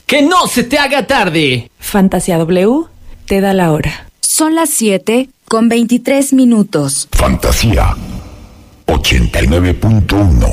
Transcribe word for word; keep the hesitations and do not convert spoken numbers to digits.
¡Que no se te haga tarde! Fantasía W te da la hora. Son las siete con veintitrés minutos. Fantasía ochenta y nueve punto uno.